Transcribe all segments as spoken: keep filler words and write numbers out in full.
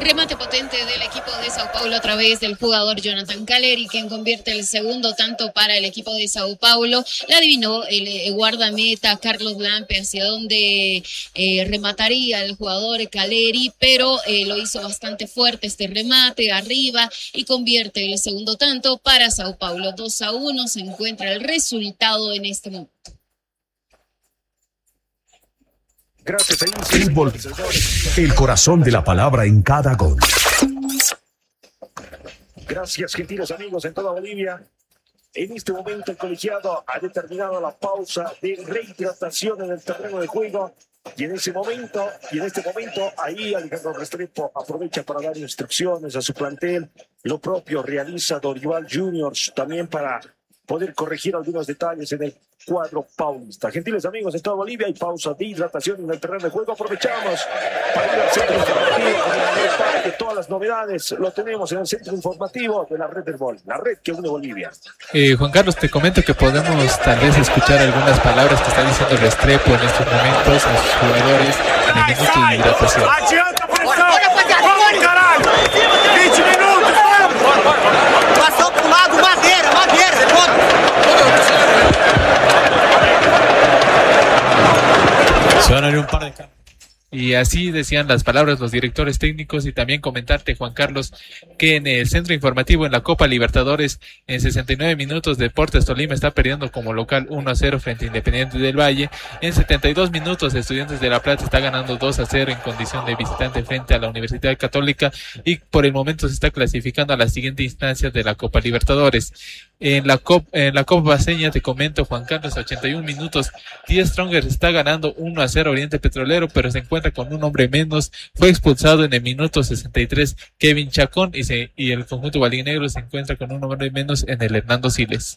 Remate potente del equipo de Sao Paulo a través del jugador Jonathan Caleri, quien convierte el segundo tanto para el equipo de Sao Paulo. La adivinó el eh, guardameta Carlos Lampe hacia donde eh, remataría el jugador Caleri, pero eh, lo hizo bastante fuerte este remate arriba y convierte el segundo tanto para Sao Paulo. dos a uno se encuentra el resultado en este momento. Gracias, fútbol, el corazón de la palabra en cada gol. Gracias, gentiles amigos en toda Bolivia. En este momento el colegiado ha determinado la pausa de rehidratación en el terreno de juego. Y en ese momento, y en este momento, ahí Alejandro Restrepo aprovecha para dar instrucciones a su plantel. Lo propio realiza Dorival Juniors también para poder corregir algunos detalles en el cuadro paulista. Gentiles amigos en toda Bolivia, hay pausa de hidratación en el terreno de juego. Aprovechamos para ir al centro informativo de todas las novedades. Lo tenemos en el centro informativo de la red del Bol, la red que une Bolivia. Eh, Juan Carlos, te comento que podemos tal vez escuchar algunas palabras que está diciendo Restrepo en estos momentos a sus jugadores en el minuto de hidratación. Passou pro lado, Madeira, Madeira, Suenan un par de cambios. Y así decían las palabras los directores técnicos. Y también comentarte, Juan Carlos, que en el centro informativo en la Copa Libertadores, en sesenta y nueve minutos, Deportes Tolima está perdiendo como local uno a cero frente a Independiente del Valle. En setenta y dos minutos, Estudiantes de La Plata está ganando dos a cero en condición de visitante frente a la Universidad Católica, y por el momento se está clasificando a la siguiente instancia de la Copa Libertadores. En la Copa, en la Copa Baseña, te comento, Juan Carlos, a ochenta y un minutos, T Strongers está ganando uno a cero Oriente Petrolero, pero se encuentra con un hombre menos. Fue expulsado en el minuto sesenta y tres Kevin Chacón, y, se, y el conjunto balinegro se encuentra con un hombre menos en el Hernando Siles.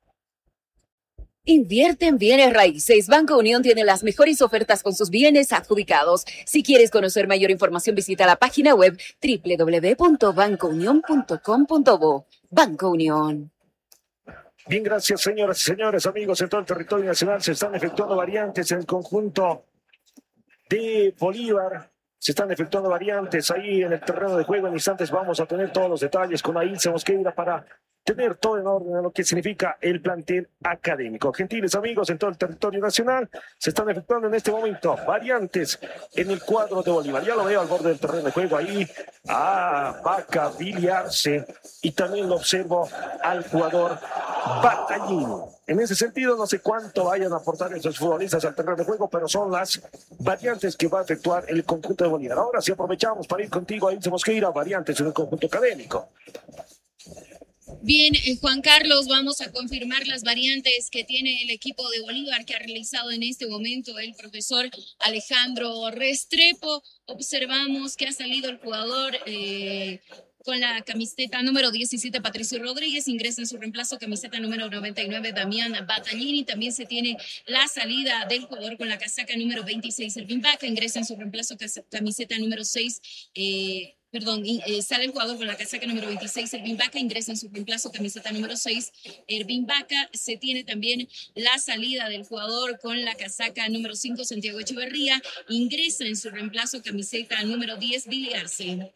Invierte en bienes raíces. Banco Unión tiene las mejores ofertas con sus bienes adjudicados. Si quieres conocer mayor información, visita la página web doble u doble u doble u punto banco unión punto com punto bo. Banco Unión. Bien, gracias, señoras y señores, amigos en todo el territorio nacional. Se están efectuando variantes en el conjunto de Bolívar. Se están efectuando variantes ahí en el terreno de juego. En instantes vamos a tener todos los detalles con Ailse Mosqueira para tener todo en orden a lo que significa el plantel académico. Gentiles amigos en todo el territorio nacional, se están efectuando en este momento variantes en el cuadro de Bolívar. Ya lo veo al borde del terreno de juego ahí a Vaca Biliarse, y también lo observo al jugador Batallín. En ese sentido, no sé cuánto vayan a aportar esos futbolistas al terreno de juego, pero son las variantes que va a efectuar el conjunto de Bolívar. Ahora sí aprovechamos para ir contigo a Ailse Mosqueira, variantes en el conjunto académico. Bien, eh, Juan Carlos, vamos a confirmar las variantes que tiene el equipo de Bolívar, que ha realizado en este momento el profesor Alejandro Restrepo. Observamos que ha salido el jugador eh, con la camiseta número diecisiete, Patricio Rodríguez. Ingresa en su reemplazo camiseta número noventa y nueve, Damián Battaglini. También se tiene la salida del jugador con la casaca número veintiséis, Ervin Vaca. Ingresa en su reemplazo camiseta número seis, eh, Perdón, eh, sale el jugador con la casaca número veintiséis, Ervin Vaca, ingresa en su reemplazo camiseta número seis, Ervin Vaca. Se tiene también la salida del jugador con la casaca número cinco, Santiago Echeverría, ingresa en su reemplazo camiseta número diez, Billy Arce.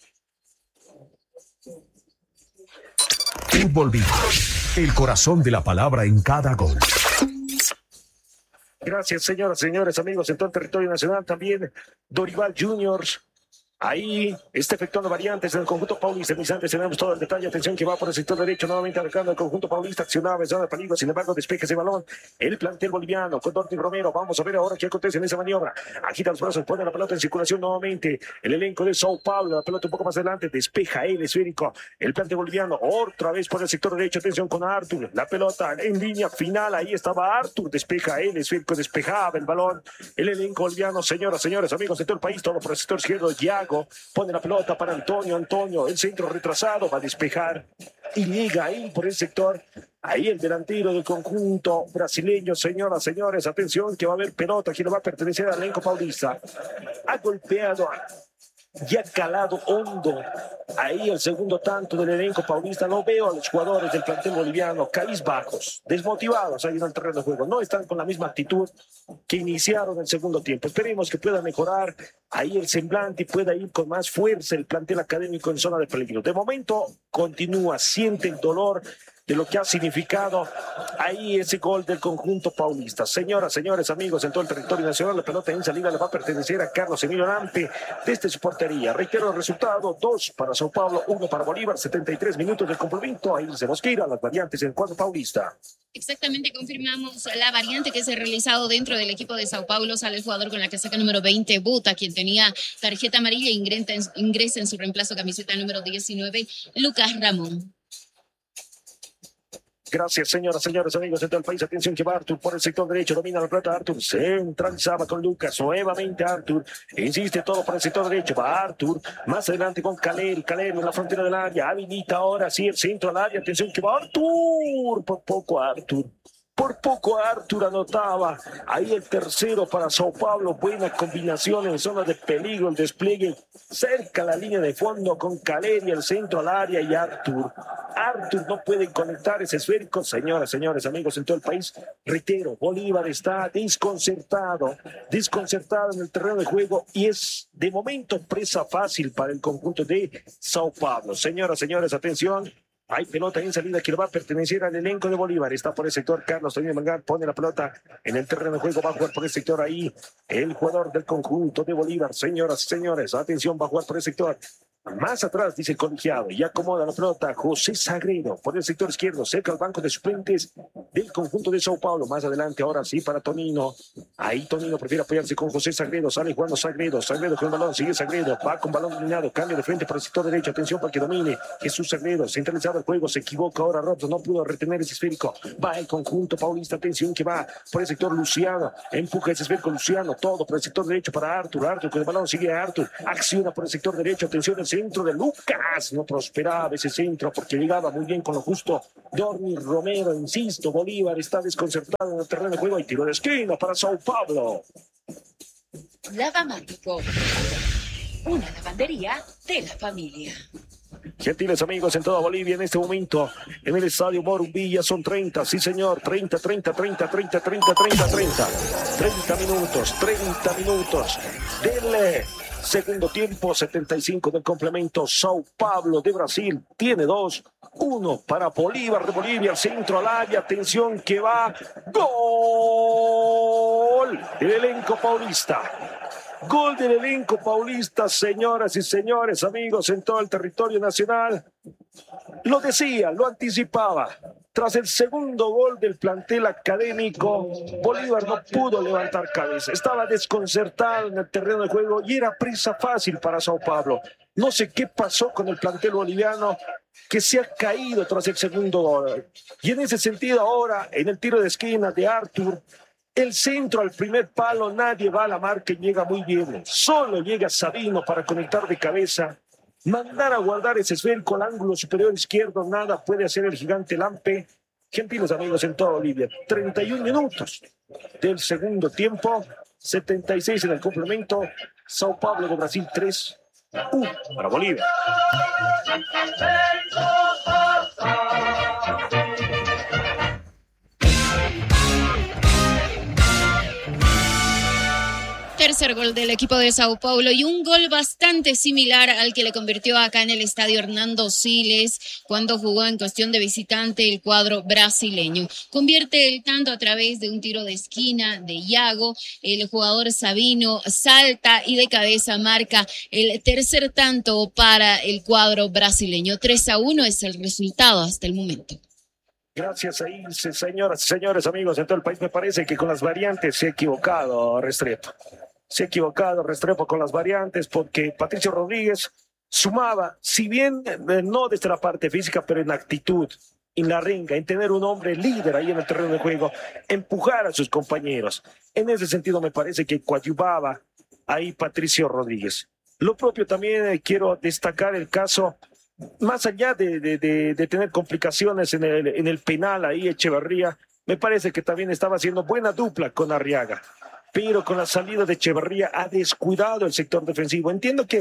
Fútbol Vivo, el corazón de la palabra en cada gol. Gracias, señoras y señores, amigos en todo el territorio nacional. También Dorival Juniors ahí está efectuando variantes en el conjunto paulista. En instantes tenemos todo el detalle. Atención que va por el sector derecho, nuevamente atacando el conjunto paulista. Accionaba en zona de peligro, sin embargo despeja ese balón el plantel boliviano con Dortin Romero. Vamos a ver ahora qué acontece en esa maniobra. Agita los brazos, pone la pelota en circulación nuevamente el elenco de Sao Paulo. La pelota un poco más adelante, despeja el esférico el plantel boliviano, otra vez por el sector derecho. Atención con Artur, la pelota en línea final. Ahí estaba Artur, despeja el esférico, despejaba el balón el elenco boliviano. Señoras, señores, amigos de todo el país, todo por el sector izquierdo. Yago pone la pelota para Antonio, Antonio, el centro retrasado, va a despejar y llega ahí por el sector, ahí el delantero del conjunto brasileño. Señoras, señores, atención que va a haber pelota que le va a pertenecer al elenco paulista. Ha golpeado ya calado hondo. Ahí el segundo tanto del elenco paulista. No veo a los jugadores del plantel boliviano cabizbajos, desmotivados ahí en el terreno de juego. No están con la misma actitud que iniciaron el segundo tiempo. Esperemos que pueda mejorar ahí el semblante y pueda ir con más fuerza el plantel académico en zona de peligro. De momento continúa, siente el dolor de lo que ha significado ahí ese gol del conjunto paulista. Señoras, señores, amigos, en todo el territorio nacional, la pelota en salida le va a pertenecer a Carlos Emilio Lampe desde su portería. Reitero el resultado: dos para Sao Paulo, uno para Bolívar. Setenta y tres minutos del complemento. Ahí se Mosquera, las variantes en el cuadro paulista. Exactamente, confirmamos la variante que se ha realizado dentro del equipo de Sao Paulo. Sale el jugador con la casaca número veinte, Buta, quien tenía tarjeta amarilla, ingresa en, ingresa en su reemplazo camiseta número diecinueve, Lucas Ramón. Gracias, señoras, señores, amigos de todo el país. Atención que va Artur por el sector derecho. Domina la pelota Artur. Centralizaba con Lucas. Nuevamente Artur. Insiste todo por el sector derecho. Va Artur. Más adelante con Caleri. Caleri en la frontera del área. Habilita ahora sí el centro al área. Atención que va Artur. Por poco Artur. Por poco Artur anotaba. Ahí el tercero para Sao Paulo. Buena combinación en zona de peligro. El despliegue cerca a la línea de fondo con Caleri, el centro al área y Artur. Artur no puede conectar ese esférico. Señoras, señores, amigos en todo el país. Reitero, Bolívar está desconcertado. Desconcertado en el terreno de juego y es de momento presa fácil para el conjunto de Sao Paulo. Señoras, señores, atención. Hay pelota en salida que le va a pertenecer al elenco de Bolívar. Está por el sector Carlos Toño Mangar. Pone la pelota en el terreno de juego. Va a jugar por el sector ahí el jugador del conjunto de Bolívar. Señoras y señores, atención, va a jugar por el sector. Más atrás, dice el colegiado, y acomoda la pelota José Sagredo por el sector izquierdo, cerca al banco de suplentes del conjunto de Sao Paulo. Más adelante, ahora sí, para Tonino. Ahí Tonino prefiere apoyarse con José Sagredo. Sale jugando Sagredo. Sagredo con el balón, sigue Sagredo. Va con balón dominado, cambia de frente por el sector derecho. Atención para que domine Jesús Sagredo. Centralizado el juego, se equivoca ahora Robson. No pudo retener ese esférico. Va el conjunto paulista. Atención que va por el sector Luciano. Empuja ese esférico Luciano. Todo por el sector derecho para Artur. Artur con el balón, sigue a Artur. Acciona por el sector derecho. Atención el centro de Lucas. No prosperaba ese centro porque llegaba muy bien con lo justo Dormi Romero. Insisto, Bolívar está desconcertado en el terreno de juego y tiro de esquina para Sao Paulo. Lavamático, una lavandería de la familia. Gentiles amigos en toda Bolivia en este momento en el estadio Morumbilla son treinta, sí señor, treinta, treinta, treinta, treinta, treinta, treinta, treinta, treinta minutos, treinta minutos del segundo tiempo, setenta y cinco del complemento. Sao Paulo de Brasil tiene dos, uno para Bolívar de Bolivia, al centro al área, atención que va, gol del elenco paulista. Gol del elenco paulista, señoras y señores, amigos en todo el territorio nacional. Lo decía, lo anticipaba. Tras el segundo gol del plantel académico, Bolívar no pudo levantar cabeza. Estaba desconcertado en el terreno de juego y era presa fácil para Sao Paulo. No sé qué pasó con el plantel boliviano que se ha caído tras el segundo gol. Y en ese sentido ahora, en el tiro de esquina de Artur, el centro al primer palo, nadie va a la marca y llega muy bien. Solo llega Sabino para conectar de cabeza. Mandar a guardar ese esférico al ángulo superior izquierdo, nada puede hacer el gigante Lampe. Gentiles amigos en toda Bolivia, treinta y un minutos del segundo tiempo, setenta y seis en el complemento. Sao Paulo de Brasil tres, uno para Bolivia. Tercer gol del equipo de Sao Paulo y un gol bastante similar al que le convirtió acá en el estadio Hernando Siles cuando jugó en cuestión de visitante el cuadro brasileño. Convierte el tanto a través de un tiro de esquina de Iago. El jugador Sabino salta y de cabeza marca el tercer tanto para el cuadro brasileño. tres a uno es el resultado hasta el momento. Gracias ahí, señoras y señores, amigos en todo el país. Me parece que con las variantes se ha equivocado Restrepo. Se ha equivocado Restrepo con las variantes porque Patricio Rodríguez sumaba, si bien eh, no desde la parte física, pero en actitud, en la ringa, en tener un hombre líder ahí en el terreno de juego, empujar a sus compañeros. En ese sentido me parece que coadyuvaba ahí Patricio Rodríguez. Lo propio también eh, quiero destacar el caso, más allá de, de, de, de tener complicaciones en el, en el penal ahí Echeverría, me parece que también estaba haciendo buena dupla con Arriaga. Pero con la salida de Echeverría ha descuidado el sector defensivo. Entiendo que,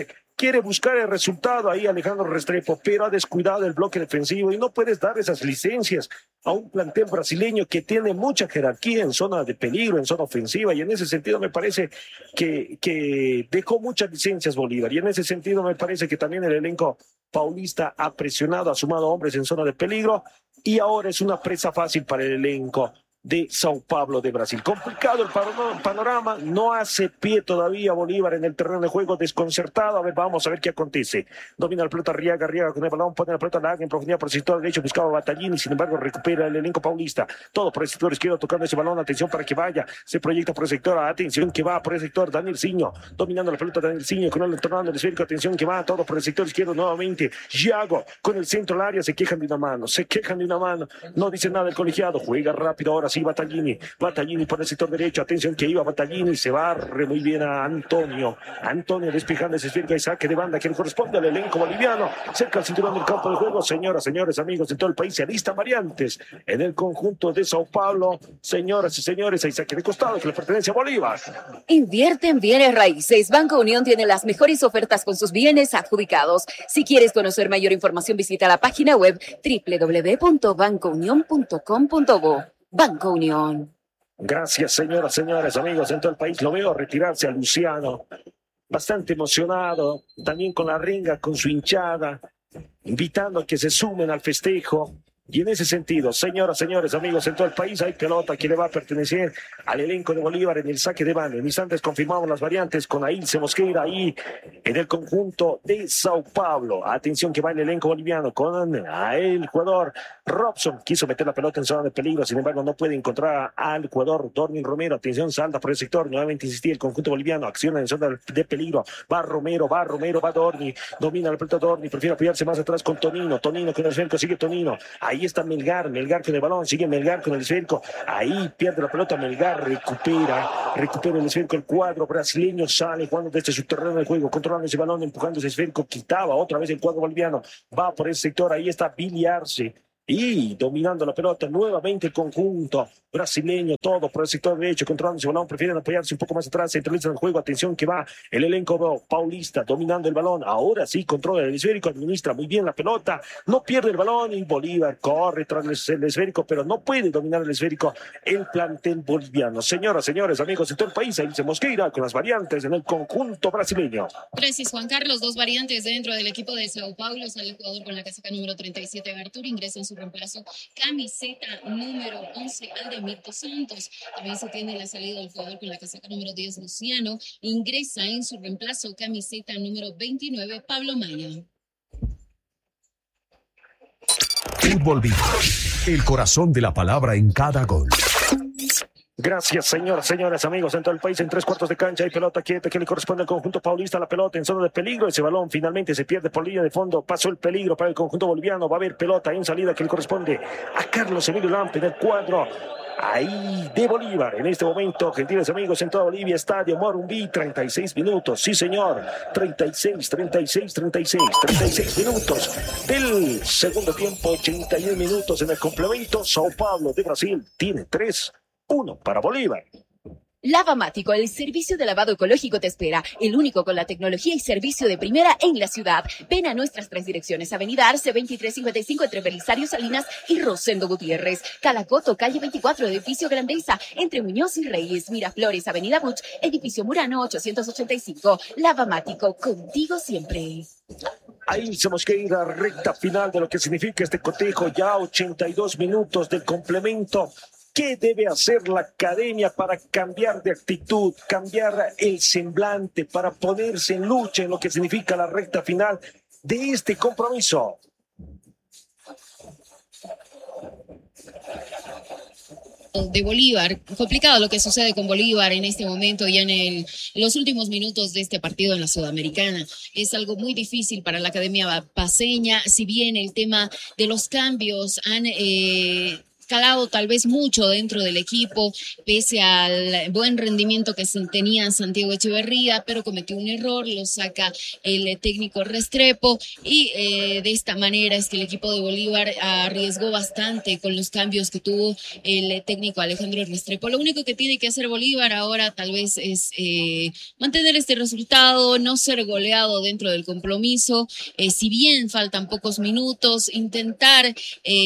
quiere buscar el resultado ahí Alejandro Restrepo, pero ha descuidado el bloque defensivo y no puedes dar esas licencias a un plantel brasileño que tiene mucha jerarquía en zona de peligro, en zona ofensiva, y en ese sentido me parece que, que dejó muchas licencias Bolívar, y en ese sentido me parece que también el elenco paulista ha presionado, ha sumado hombres en zona de peligro, y ahora es una presa fácil para el elenco de Sao Paulo de Brasil. Complicado el panorama, no hace pie todavía Bolívar en el terreno de juego, desconcertado. A ver, vamos a ver qué acontece. Domina la pelota Riaga, Riaga con el balón, pone la pelota larga en profundidad por el sector derecho, buscaba Batallini, sin embargo recupera el elenco paulista. Todo por el sector izquierdo, tocando ese balón, atención para que vaya, se proyecta por el sector, atención que va por el sector, Daniel Siño, dominando la pelota Daniel Siño, con el tornado del esférico, atención que va, todo por el sector izquierdo nuevamente, Giago con el centro del área, se quejan de una mano, se quejan de una mano, no dice nada el colegiado, juega rápido ahora sí Batallini, Batallini por el sector derecho, atención que iba Batallini, se barre muy bien a Antonio, Antonio despejando ese esférico y saque de banda que le corresponde al elenco boliviano, cerca al cinturón del campo de juego. Señoras, señores, amigos de todo el país, se alistan variantes en el conjunto de Sao Paulo. Señoras y señores, hay saque de costado que le pertenece a Bolívar. Invierte en bienes raíces. Banco Unión tiene las mejores ofertas con sus bienes adjudicados. Si quieres conocer mayor información, visita la página web doble u doble u doble u punto banco unión punto com punto bo. Banco Unión. Gracias, señoras, señores, amigos en todo el país. Lo veo retirarse a Luciano, bastante emocionado, también con la ringa, con su hinchada, invitando a que se sumen al festejo. Y en ese sentido, señoras, señores, amigos en todo el país, hay pelota que le va a pertenecer al elenco de Bolívar en el saque de banda. En instantes confirmamos las variantes con Ailce Mosquera ahí en el conjunto de Sao Paulo. Atención que va el elenco boliviano con el jugador Robson. Quiso meter la pelota en zona de peligro, sin embargo no puede encontrar al jugador Dornin Romero. Atención, salta por el sector, nuevamente insistía el conjunto boliviano, acciona en zona de peligro. Va Romero, va Romero, va Dorni, domina la pelota Dorni, prefiere apoyarse más atrás con Tonino. Tonino con el esférico, sigue Tonino. Ahí está Melgar, Melgar con el balón, sigue Melgar con el esférico, ahí pierde la pelota Melgar, recupera, recupera el esférico, el cuadro brasileño sale jugando desde su terreno de juego, controlando ese balón, empujando ese esférico, quitaba otra vez el cuadro boliviano, va por ese sector, ahí está Billy Arce, y dominando la pelota nuevamente el conjunto brasileño, todo por el sector derecho, controlando ese balón, prefieren apoyarse un poco más atrás, centralizan el juego, atención que va el elenco paulista dominando el balón, ahora sí controla el esférico, administra muy bien la pelota, no pierde el balón y Bolívar corre tras el esférico, pero no puede dominar el esférico el plantel boliviano. Señoras, señores, amigos de todo el país, Ailce Mosquera con las variantes en el conjunto brasileño. Gracias, Juan Carlos. Dos variantes dentro del equipo de Sao Paulo. Sale el jugador con la casaca número treinta y siete, Artur, ingresa en su reemplazo camiseta número once, Aldemir dos Santos. También se tiene la salida del jugador con la casaca número diez, Luciano. Ingresa en su reemplazo camiseta número veintinueve, Pablo Maya. Fútbol Vivo, el corazón de la palabra en cada gol. Gracias, señoras, señores, amigos en todo el país. En tres cuartos de cancha hay pelota quieta que le corresponde al conjunto paulista. La pelota en zona de peligro. Ese balón finalmente se pierde por línea de fondo. Pasó el peligro para el conjunto boliviano. Va a haber pelota en salida que le corresponde a Carlos Emilio Lampe en el cuadro ahí de Bolívar. En este momento, gentiles amigos en toda Bolivia, Estadio Morumbi, treinta y seis minutos. Sí, señor. treinta y seis, treinta y seis, treinta y seis. treinta y seis minutos del segundo tiempo. ochenta y uno minutos en el complemento. Sao Paulo de Brasil tiene tres. Uno para Bolívar. Lavamático, el servicio de lavado ecológico te espera, el único con la tecnología y servicio de primera en la ciudad. Ven a nuestras tres direcciones, Avenida Arce veintitrés cincuenta y cinco entre Belisario Salinas y Rosendo Gutiérrez, Calacoto, calle veinticuatro, edificio Grandeza, entre Muñoz y Reyes, Miraflores, Avenida Buch, edificio Murano ochocientos ochenta y cinco. Lavamático, contigo siempre. Ahí se nos queda recta final de lo que significa este cotejo, ya ochenta y dos minutos del complemento. ¿Qué debe hacer la academia para cambiar de actitud, cambiar el semblante, para ponerse en lucha en lo que significa la recta final de este compromiso? De Bolívar, complicado lo que sucede con Bolívar en este momento y en el, los últimos minutos de este partido en la Sudamericana. Es algo muy difícil para la Academia Paceña, si bien el tema de los cambios han... Eh, calado tal vez mucho dentro del equipo, pese al buen rendimiento que tenía Santiago Echeverría, pero cometió un error, lo saca el técnico Restrepo y eh, de esta manera es que el equipo de Bolívar arriesgó bastante con los cambios que tuvo el técnico Alejandro Restrepo. Lo único que tiene que hacer Bolívar ahora tal vez es eh, mantener este resultado, no ser goleado dentro del compromiso, eh, si bien faltan pocos minutos, intentar eh,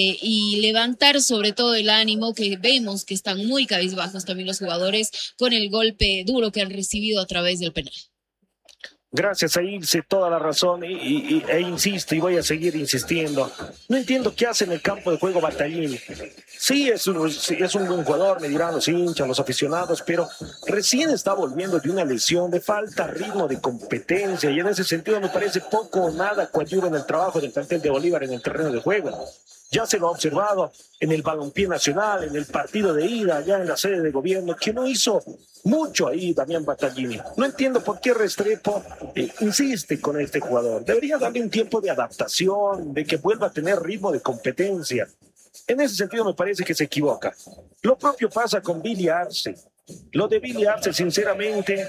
y levantar sobre todo el ánimo, que vemos que están muy cabizbajos también los jugadores con el golpe duro que han recibido a través del penal. Gracias a Ilse, toda la razón, y, y, e insisto y voy a seguir insistiendo. No entiendo qué hace en el campo de juego Battaglini. Sí, es un, es un buen jugador, me dirán los hinchas, los aficionados, pero recién está volviendo de una lesión, de falta ritmo, de competencia, y en ese sentido me parece poco o nada coadyuva en el trabajo del plantel de Bolívar en el terreno de juego. Ya se lo ha observado en el balompié nacional, en el partido de ida, allá en la sede de gobierno, que no hizo mucho ahí Damián Battaglini. No entiendo por qué Restrepo eh, insiste con este jugador. Debería darle un tiempo de adaptación, de que vuelva a tener ritmo de competencia. En ese sentido me parece que se equivoca. Lo propio pasa con Billy Arce. Lo de Billy Arce, sinceramente,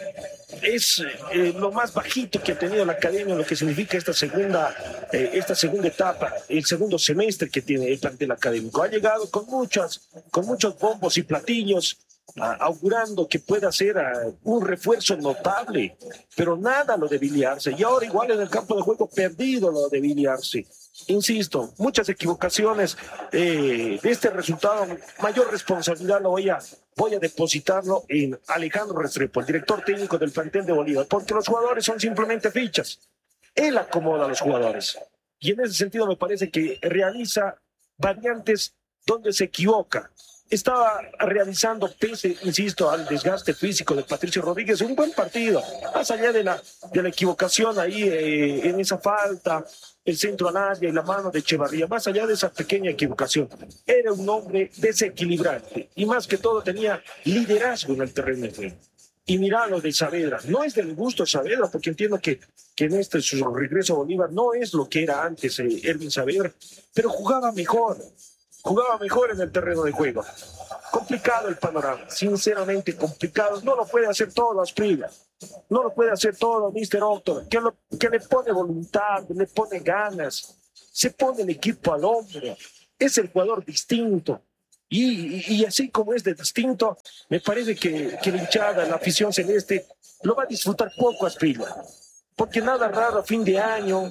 es eh, lo más bajito que ha tenido la academia, lo que significa esta segunda, eh, esta segunda etapa, el segundo semestre que tiene el plantel académico. Ha llegado con, muchas, con muchos bombos y platillos, uh, augurando que pueda ser uh, un refuerzo notable, pero nada lo de Billy Arce. Y ahora igual en el campo de juego perdido lo de Billy Arce. Insisto, muchas equivocaciones eh, de este resultado. Mayor responsabilidad lo voy a, voy a depositarlo en Alejandro Restrepo, el director técnico del plantel de Bolívar, porque los jugadores son simplemente fichas. Él acomoda a los jugadores. Y en ese sentido me parece que realiza variantes donde se equivoca. Estaba realizando, pese, insisto, al desgaste físico de Patricio Rodríguez, un buen partido, más allá de la, de la equivocación ahí eh, en esa falta, el centro a Nadia y la mano de Echevarría, más allá de esa pequeña equivocación, era un hombre desequilibrante y más que todo tenía liderazgo en el terreno de juego. Y mirá lo de Saavedra, no es del gusto Saavedra, porque entiendo que, que en este su regreso a Bolívar no es lo que era antes eh, Erwin Saavedra, pero jugaba mejor. Jugaba mejor en el terreno de juego. Complicado el panorama, sinceramente complicado. No lo puede hacer todo Asprilla. No lo puede hacer todo mister Otto, que, lo, que le pone voluntad, le pone ganas, se pone el equipo al hombro. Es el jugador distinto. Y, y, y así como es de distinto, me parece que, que la hinchada, la afición celeste, lo va a disfrutar poco Asprilla. Porque nada raro a fin de año,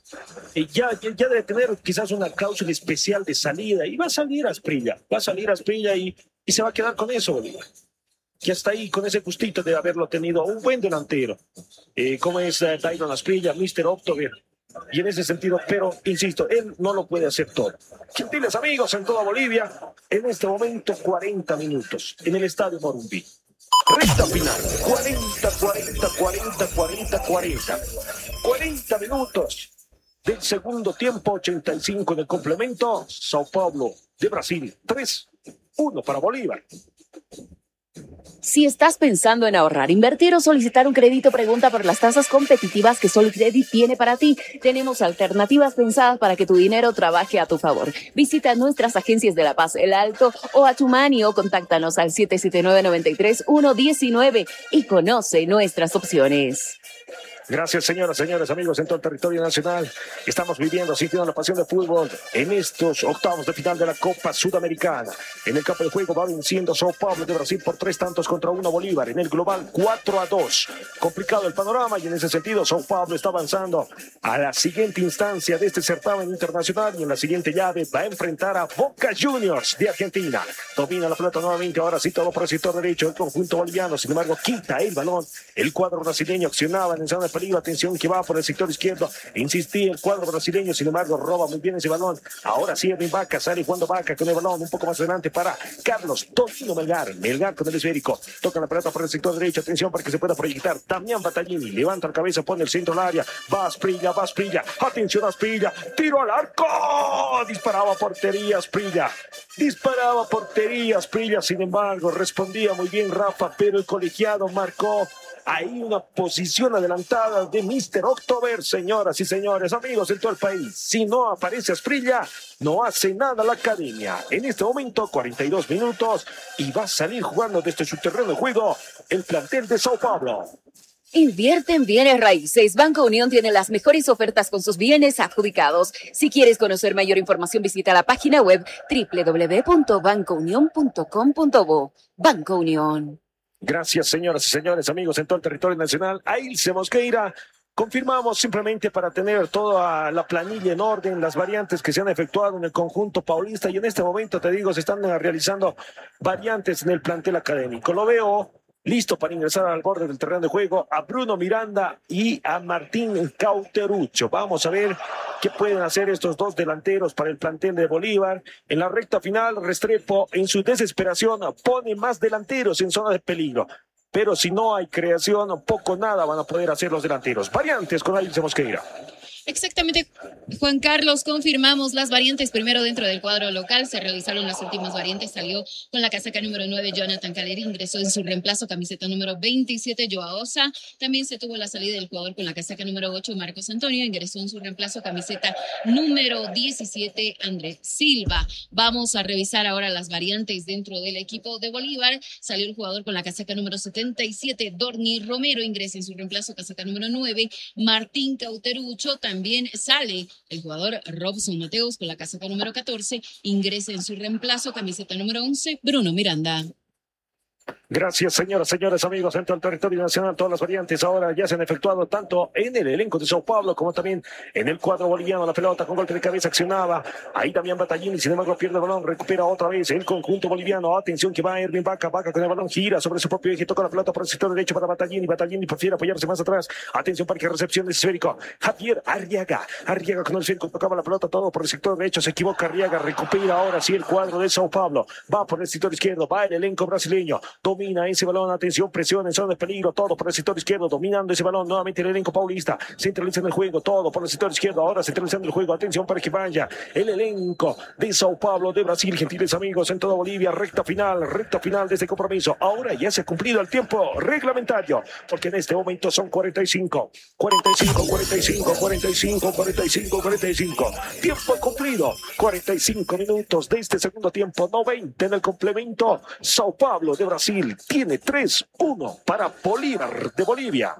eh, ya, ya, ya debe tener quizás una cláusula especial de salida, y va a salir Asprilla, va a salir Asprilla y, y se va a quedar con eso, Bolívar. Que hasta ahí, con ese gustito de haberlo tenido, un buen delantero, eh, como es uh, Dairon Asprilla, mister October, y en ese sentido, pero insisto, él no lo puede hacer todo. Gentiles amigos en toda Bolivia, en este momento cuarenta minutos, en el Estadio Morumbi. Recta final, cuarenta, cuarenta, cuarenta, cuarenta, cuarenta. cuarenta minutos del segundo tiempo, ochenta y cinco en el complemento. Sao Paulo de Brasil, tres uno para Bolívar. Si estás pensando en ahorrar, invertir o solicitar un crédito, pregunta por las tasas competitivas que Solcredit tiene para ti. Tenemos alternativas pensadas para que tu dinero trabaje a tu favor. Visita nuestras agencias de La Paz, El Alto o Achumani o contáctanos al siete siete nueve, nueve tres, uno uno nueve y conoce nuestras opciones. Gracias, señoras, señores, amigos en todo el territorio nacional. Estamos viviendo, sintiendo la pasión del fútbol en estos octavos de final de la Copa Sudamericana. En el campo de juego va venciendo Sao Paulo de Brasil por tres tantos contra uno Bolívar. En el global cuatro a dos. Complicado el panorama y en ese sentido Sao Paulo está avanzando a la siguiente instancia de este certamen internacional y en la siguiente llave va a enfrentar a Boca Juniors de Argentina. Domina la pelota nuevamente, ahora sí todo por el sector derecho el conjunto boliviano. Sin embargo, quita el balón. El cuadro brasileño accionaba en zona de peligro, atención que va por el sector izquierdo, insistía el cuadro brasileño, sin embargo roba muy bien ese balón, ahora sí Edwin Vaca, sale jugando Vaca con el balón un poco más adelante para Carlos Tonino Melgar, Melgar con el esférico, toca la pelota por el sector derecho, atención para que se pueda proyectar, Damián Battaglini, levanta la cabeza, pone el centro al área, va Asprilla, va Asprilla, atención Asprilla, tiro al arco, disparaba portería Asprilla, disparaba portería Asprilla, sin embargo respondía muy bien Rafa, pero el colegiado marcó Hay una posición adelantada de mister October, señoras y señores, amigos en todo el país. Si no aparece Asprilla, no hace nada la academia. En este momento, cuarenta y dos minutos, y va a salir jugando desde su terreno de juego el plantel de Sao Paulo. Invierte en bienes raíces. Banco Unión tiene las mejores ofertas con sus bienes adjudicados. Si quieres conocer mayor información, visita la página web doble u doble u doble u punto banco unión punto com punto bo. Banco Unión. Gracias, señoras y señores, amigos en todo el territorio nacional. A Ilse Mosqueira. Confirmamos simplemente para tener toda la planilla en orden, las variantes que se han efectuado en el conjunto paulista, y en este momento, te digo, se están realizando variantes en el plantel académico. Lo veo listo para ingresar al borde del terreno de juego a Bruno Miranda y a Martín Cauteruccio. Vamos a ver qué pueden hacer estos dos delanteros para el plantel de Bolívar. En la recta final, Restrepo, en su desesperación, pone más delanteros en zona de peligro. Pero si no hay creación, poco nada van a poder hacer los delanteros. Variantes con Ailse Mosqueira. Exactamente, Juan Carlos, confirmamos las variantes. Primero, dentro del cuadro local se realizaron las últimas variantes. Salió con la casaca número nueve Jonathan Caleri, ingresó en su reemplazo camiseta número veintisiete Joao Osa. También se tuvo la salida del jugador con la casaca número ocho Marcos Antonio, ingresó en su reemplazo camiseta número diecisiete Andrés Silva. Vamos a revisar ahora las variantes dentro del equipo de Bolívar. Salió el jugador con la casaca número setenta y siete Dorni Romero, ingresa en su reemplazo casaca número nueve Martín Cauteruccio. También sale el jugador Robson Mateos con la casaca número catorce, ingresa en su reemplazo camiseta número once Bruno Miranda. Gracias, señoras, señores, amigos en todo el territorio nacional. Todas las variantes ahora ya se han efectuado tanto en el elenco de Sao Paulo como también en el cuadro boliviano. La pelota con golpe de cabeza accionaba. Ahí también Batallini, sin embargo pierde el balón, recupera otra vez el conjunto boliviano. Atención que va Erwin Vaca, Vaca con el balón, gira sobre su propio eje, toca la pelota por el sector derecho para Batallini. Batallini prefiere apoyarse más atrás. Atención para que recepción de esférico. Javier Arriaga, Arriaga con el esférico, tocaba la pelota todo por el sector derecho, se equivoca Arriaga, recupera ahora sí el cuadro de Sao Paulo. Va por el sector izquierdo, va el elenco brasileño, domina ese balón, atención, presión en zona de peligro, todo por el sector izquierdo, dominando ese balón, nuevamente el elenco paulista, centralizando el juego, todo por el sector izquierdo, ahora centralizando el juego, atención para que vaya el elenco de Sao Paulo de Brasil, gentiles amigos en toda Bolivia, recta final, recta final de este compromiso, ahora ya se ha cumplido el tiempo reglamentario, porque en este momento son cuarenta y cinco, cuarenta y cinco, cuarenta y cinco, cuarenta y cinco, cuarenta y cinco, cuarenta y cinco, tiempo cumplido, cuarenta y cinco minutos de este segundo tiempo, noventa en el complemento, Sao Paulo de Brasil tiene tres uno para Bolívar de Bolivia.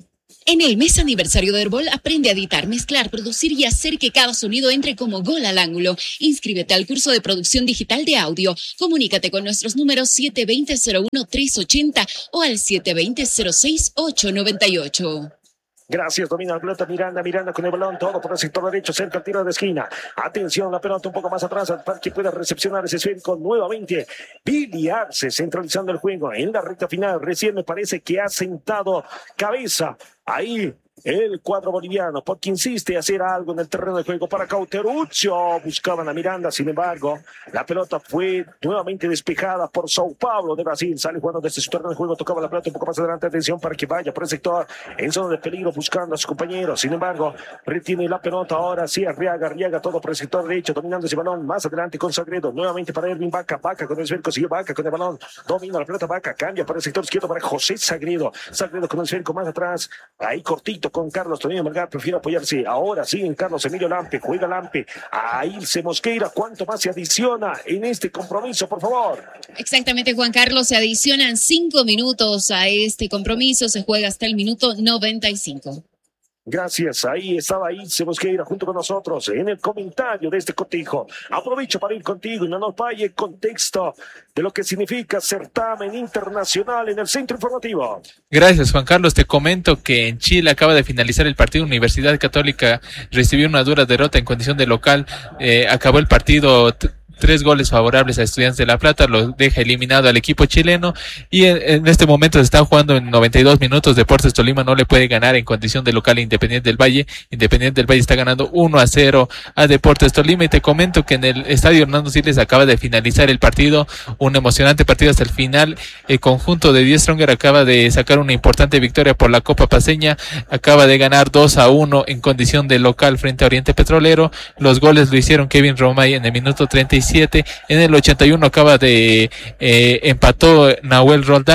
En el mes aniversario de Herbol, aprende a editar, mezclar, producir y hacer que cada sonido entre como gol al ángulo. Inscríbete al curso de producción digital de audio. Comunícate con nuestros números siete dos cero, cero uno tres ocho cero o al siete dos cero, cero seis ocho nueve ocho. Gracias, domina la pelota Miranda, Miranda con el balón, todo por el sector derecho, cerca el tiro de esquina. Atención, la pelota un poco más atrás para que pueda recepcionar ese esférico nuevamente. Billy Arce centralizando el juego en la recta final. Recién me parece que ha sentado cabeza ahí el cuadro boliviano, porque insiste en hacer algo en el terreno de juego para Cauteruccio. Buscaban a Miranda, sin embargo, la pelota fue nuevamente despejada por Sao Paulo de Brasil. Sale jugando desde su terreno de juego, tocaba la pelota un poco más adelante. Atención para que vaya por el sector en zona de peligro, buscando a sus compañeros. Sin embargo, retiene la pelota ahora sí, Arriaga, Arriaga, todo por el sector derecho, dominando ese balón. Más adelante con Sagredo, nuevamente para Erwin Vaca, Vaca con el esférico, sigue Vaca con el balón, domina la pelota Vaca, cambia para el sector izquierdo para José Sagredo. Sagredo con el esférico más atrás, ahí cortito con Carlos Tonino Melgar, prefiere apoyarse ahora sí en Carlos Emilio Lampe, juega Lampe, a Ilse Mosqueira. ¿Cuánto más se adiciona en este compromiso, por favor? Exactamente, Juan Carlos, se adicionan cinco minutos a este compromiso, se juega hasta el minuto noventa y cinco. Gracias, ahí estaba Ilse Mosqueira junto con nosotros en el comentario de este cotejo. Aprovecho para ir contigo y no nos vaya el contexto de lo que significa certamen internacional en el centro informativo. Gracias, Juan Carlos. Te comento que en Chile acaba de finalizar el partido. Universidad Católica recibió una dura derrota en condición de local. Eh, acabó el partido t- Tres goles favorables a Estudiantes de La Plata, lo deja eliminado al equipo chileno y en, en este momento se está jugando en noventa y dos minutos. Deportes Tolima no le puede ganar en condición de local a Independiente del Valle. Independiente del Valle está ganando uno a cero a Deportes Tolima y te comento que en el estadio Hernando Siles acaba de finalizar el partido, un emocionante partido hasta el final. El conjunto de Die Stronger acaba de sacar una importante victoria por la Copa Paceña, acaba de ganar dos a uno en condición de local frente a Oriente Petrolero. Los goles lo hicieron Kevin Romay en el minuto treinta y siete, en el ochenta y uno acaba de eh, empató Nahuel Roldán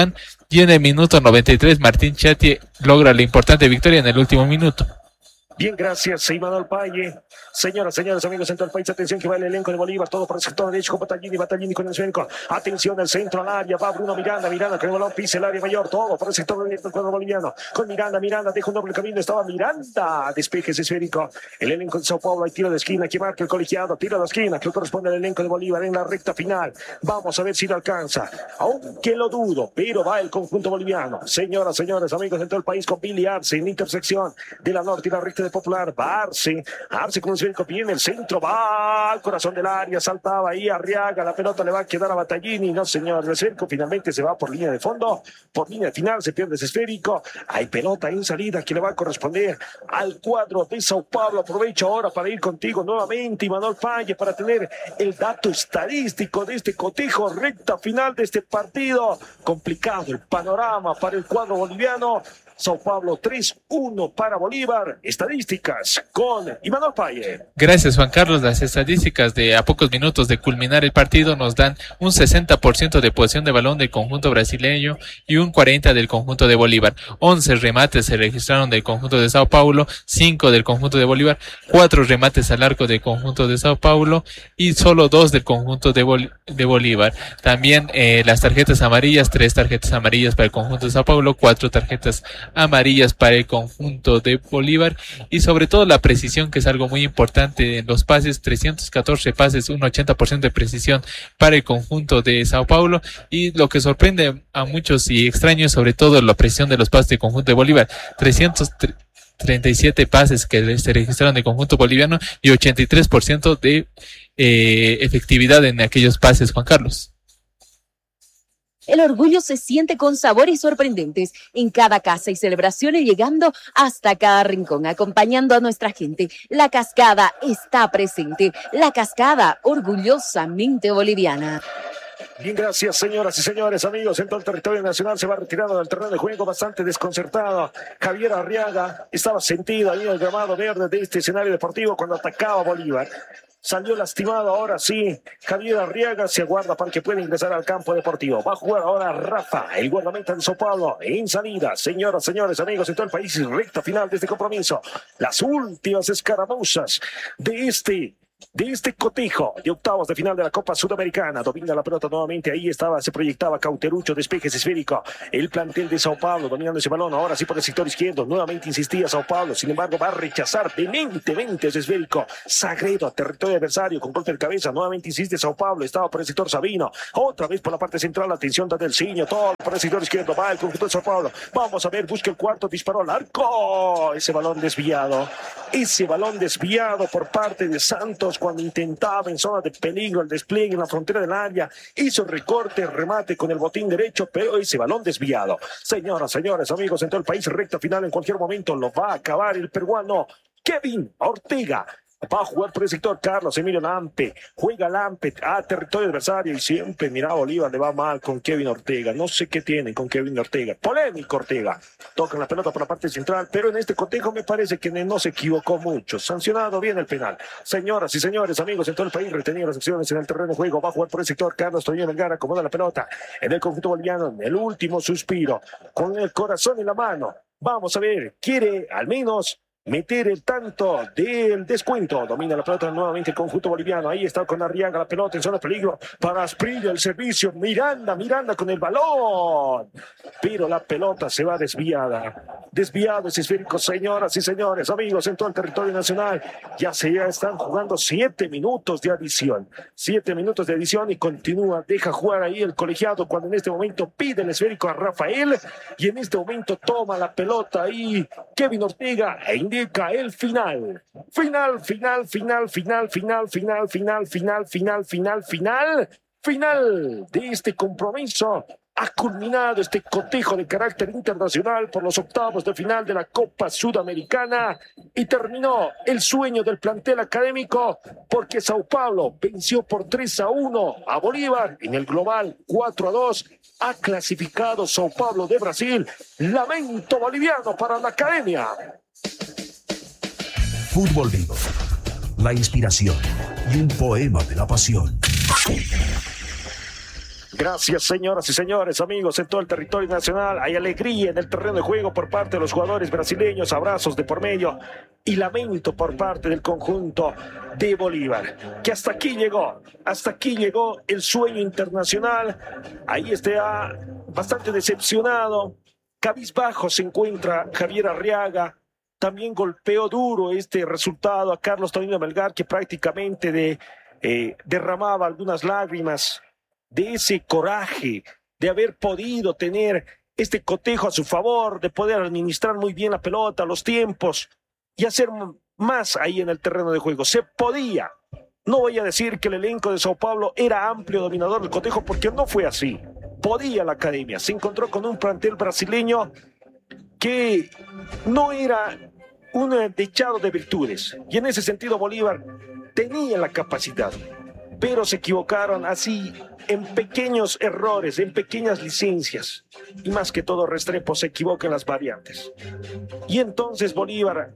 y en el minuto noventa y tres Martín Chati logra la importante victoria en el último minuto. Bien, gracias, Imanol Paye. Señoras, señores, amigos en todo el país, atención que va el elenco de Bolívar, todo por el sector derecho con Battaglini, Battaglini con el esférico. Atención, el centro al área, va Bruno Miranda, Miranda con el balón, pisa el área mayor, todo por el sector derecho del cuadro boliviano. Con Miranda, Miranda, deja un doble camino, estaba Miranda, despeje ese esférico. El elenco de Sao Paulo, hay tiro de esquina, que marca el colegiado, tiro de esquina, que corresponde al elenco de Bolívar en la recta final. Vamos a ver si lo alcanza, aunque lo dudo, pero va el conjunto boliviano. Señoras, señores, amigos en todo el país, con Billy Arce en intersección de la norte y la recta de Popular. Va Arce, Arce con el esférico, viene el centro, va al corazón del área, saltaba ahí Arriaga, la pelota le va a quedar a Battaglini, no señor, el esférico finalmente se va por línea de fondo, por línea final se pierde ese esférico, hay pelota en salida que le va a corresponder al cuadro de Sao Paulo. Aprovecho ahora para ir contigo nuevamente, Imanol Paye, para tener el dato estadístico de este cotejo, recta final de este partido, complicado el panorama para el cuadro boliviano. Sao Paulo tres uno para Bolívar. Estadísticas con Imanol Paye. Gracias, Juan Carlos. Las estadísticas de a pocos minutos de culminar el partido nos dan un sesenta por ciento de posesión de balón del conjunto brasileño y un cuarenta por ciento del conjunto de Bolívar. once remates se registraron del conjunto de Sao Paulo, cinco del conjunto de Bolívar, cuatro remates al arco del conjunto de Sao Paulo y solo dos del conjunto de, Bol- de Bolívar. También eh, las tarjetas amarillas, tres tarjetas amarillas para el conjunto de Sao Paulo, cuatro tarjetas amarillas para el conjunto de Bolívar y sobre todo la precisión, que es algo muy importante en los pases, trescientos catorce pases, un ochenta por ciento de precisión para el conjunto de Sao Paulo, y lo que sorprende a muchos y extraño es sobre todo la precisión de los pases del conjunto de Bolívar, trescientos treinta y siete pases que se registraron del conjunto boliviano y ochenta y tres por ciento de eh, efectividad en aquellos pases, Juan Carlos. El orgullo se siente con sabores sorprendentes en cada casa y celebración y llegando hasta cada rincón, acompañando a nuestra gente. La Cascada está presente. La Cascada, orgullosamente boliviana. Bien, gracias, señoras y señores, amigos. En todo el territorio nacional se va retirando del terreno de juego bastante desconcertado. Javier Arriaga estaba sentido ahí en el gramado verde de este escenario deportivo cuando atacaba Bolívar. Salió lastimado, ahora sí. Javier Arriaga se aguarda para que pueda ingresar al campo deportivo. Va a jugar ahora Rafa, el guardameta de Sao Paulo, en salida. Señoras, señores, amigos en todo el país, recta final de este compromiso. Las últimas escaramuzas de este de este cotejo de octavos de final de la Copa Sudamericana. Domina la pelota nuevamente, ahí estaba, se proyectaba Cauterucho, despejes esférico, el plantel de Sao Paulo dominando ese balón, ahora sí por el sector izquierdo, nuevamente insistía Sao Paulo, sin embargo va a rechazar vehementemente ese esférico, Sagredo a territorio adversario, con golpe de cabeza, nuevamente insiste Sao Paulo, estaba por el sector Sabino, otra vez por la parte central, atención del Ciño, todo por el sector izquierdo, va el conjunto de Sao Paulo, vamos a ver, busca el cuarto, disparó al arco, ese balón desviado, ese balón desviado por parte de Santos, cuando intentaba en zona de peligro el despliegue en la frontera del área, hizo recorte, remate con el botín derecho, pero ese balón desviado. Señoras, señores, amigos en todo el país, recta final en cualquier momento lo va a acabar el peruano Kevin Ortega. Va a jugar por el sector Carlos Emilio Lampe, juega Lampe a territorio adversario y siempre, mira, Bolívar le va mal con Kevin Ortega, no sé qué tienen con Kevin Ortega, polémico Ortega, tocan la pelota por la parte central, pero en este cotejo me parece que no se equivocó mucho, sancionado bien el penal. Señoras y señores, amigos en todo el país, retenido las acciones en el terreno de juego, va a jugar por el sector Carlos Toño Vergara, acomoda la pelota en el conjunto boliviano, en el último suspiro, con el corazón en la mano, vamos a ver, quiere al menos meter el tanto del descuento. Domina la pelota nuevamente el conjunto boliviano. Ahí está con Arriaga la pelota en zona de peligro para Asprilla el servicio. Miranda, Miranda con el balón. Pero la pelota se va desviada. Desviado ese esférico, señoras y señores, amigos en todo el territorio nacional. Ya se ya están jugando siete minutos de adición. Siete minutos de adición y continúa. Deja jugar ahí el colegiado cuando en este momento pide el esférico a Rafael. Y en este momento toma la pelota ahí Kevin Ortega e indica el final. Final, final, final, final, final, final, final, final, final, final, final, final de este compromiso. Ha culminado este cotejo de carácter internacional por los octavos de final de la Copa Sudamericana y terminó el sueño del plantel académico porque Sao Paulo venció por tres a uno a Bolívar en el global cuatro a dos. Ha clasificado Sao Paulo de Brasil. Lamento boliviano para la academia. Fútbol Vivo, la inspiración y un poema de la pasión. Gracias, señoras y señores, amigos en todo el territorio nacional. Hay alegría en el terreno de juego por parte de los jugadores brasileños, abrazos de por medio y lamento por parte del conjunto de Bolívar, que hasta aquí llegó, hasta aquí llegó el sueño internacional. Ahí está bastante decepcionado, cabizbajo se encuentra Javier Arriaga. También golpeó duro este resultado a Carlos Tonino Melgar, que prácticamente de, eh, derramaba algunas lágrimas de ese coraje de haber podido tener este cotejo a su favor, de poder administrar muy bien la pelota, los tiempos y hacer más ahí en el terreno de juego. Se podía. No voy a decir que el elenco de Sao Paulo era amplio dominador del cotejo, porque no fue así. Podía la academia. Se encontró con un plantel brasileño que no era un dechado de virtudes. Y en ese sentido Bolívar tenía la capacidad, pero se equivocaron así en pequeños errores, en pequeñas licencias. Y más que todo Restrepo se equivoca en las variantes. Y entonces Bolívar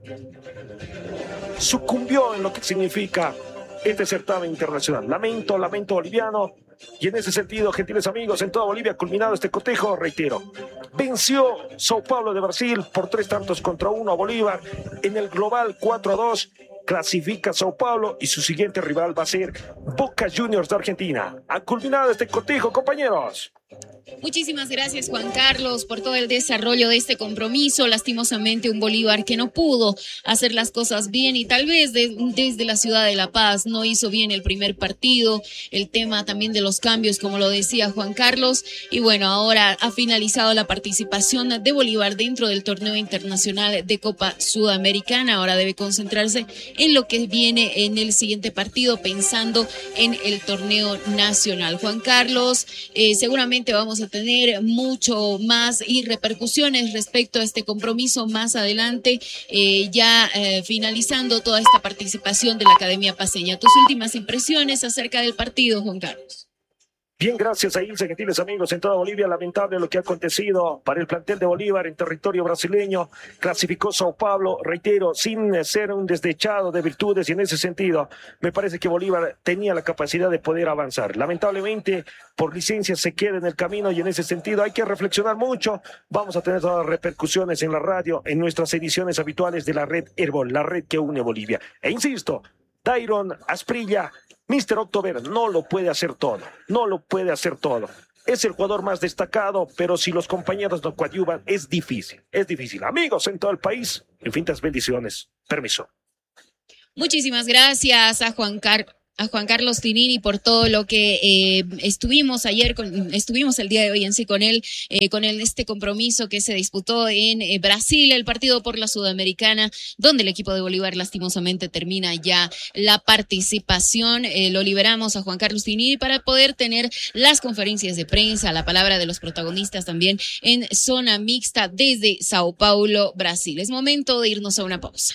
sucumbió en lo que significa este certamen internacional. Lamento, lamento boliviano. Y en ese sentido, gentiles amigos, en toda Bolivia, culminado este cotejo, reitero, venció Sao Paulo de Brasil por tres tantos contra uno a Bolívar. En el global cuatro a dos, clasifica Sao Paulo y su siguiente rival va a ser Boca Juniors de Argentina. Ha culminado este cotejo, compañeros. Muchísimas gracias, Juan Carlos, por todo el desarrollo de este compromiso. Lastimosamente un Bolívar que no pudo hacer las cosas bien y tal vez de, desde la ciudad de La Paz no hizo bien el primer partido. El tema también de los cambios, como lo decía Juan Carlos. Y bueno, ahora ha finalizado la participación de Bolívar dentro del torneo internacional de Copa Sudamericana. Ahora debe concentrarse en lo que viene en el siguiente partido, pensando en el torneo nacional. Juan Carlos, eh, seguramente vamos a tener mucho más y repercusiones respecto a este compromiso más adelante, eh, ya eh, finalizando toda esta participación de la Academia Paceña. Tus últimas impresiones acerca del partido, Juan Carlos. Bien, gracias a Ilse, gentiles amigos en toda Bolivia. Lamentable lo que ha acontecido para el plantel de Bolívar en territorio brasileño. Clasificó Sao Paulo, reitero, sin ser un desdechado de virtudes, y en ese sentido me parece que Bolívar tenía la capacidad de poder avanzar. Lamentablemente, por licencia se queda en el camino, y en ese sentido hay que reflexionar mucho. Vamos a tener todas las repercusiones en la radio, en nuestras ediciones habituales de la red Herbol, la red que une Bolivia. E insisto, Dairon Asprilla, míster October no lo puede hacer todo, no lo puede hacer todo. Es el jugador más destacado, pero si los compañeros no coadyuvan, es difícil, es difícil. Amigos en todo el país, infinitas bendiciones. Permiso. Muchísimas gracias a Juan Carlos. A Juan Carlos Tinini por todo lo que eh, estuvimos ayer, con, estuvimos el día de hoy en sí con él, eh, con él, este compromiso que se disputó en eh, Brasil, el partido por la Sudamericana, donde el equipo de Bolívar lastimosamente termina ya la participación. Eh, lo liberamos a Juan Carlos Tinini para poder tener las conferencias de prensa, la palabra de los protagonistas también en zona mixta desde Sao Paulo, Brasil. Es momento de irnos a una pausa.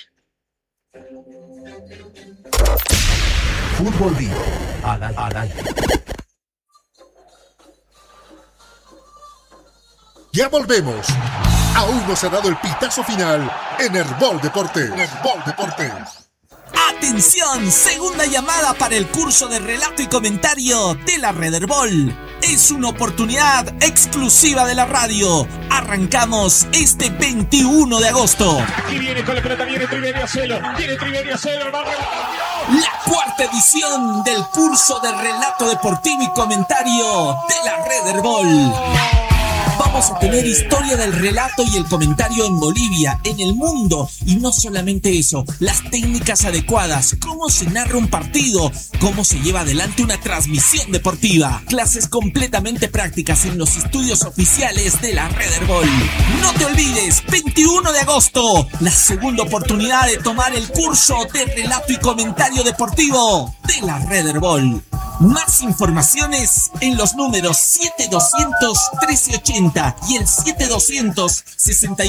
Fútbol Vivo al, al aire. Ya volvemos. Aún no se ha dado el pitazo final en Herbol Deportes. Herbol Deportes. Atención, segunda llamada para el curso de relato y comentario de la Red Herbol. Es una oportunidad exclusiva de la radio. Arrancamos este veintiuno de agosto. Aquí viene con la pelota, viene Triverio Celo, viene Triverio Celo, el barrio. La cuarta edición del curso de relato deportivo y comentario de la Red Herbol. Vamos a tener historia del relato y el comentario en Bolivia, en el mundo, y no solamente eso, las técnicas adecuadas, cómo se narra un partido, cómo se lleva adelante una transmisión deportiva, clases completamente prácticas en los estudios oficiales de la Red Herbol. No te olvides, veintiuno de agosto, la segunda oportunidad de tomar el curso de relato y comentario deportivo de la Red Herbol. Más informaciones en los números siete doscientos trece ochenta y el siete doscientos sesenta y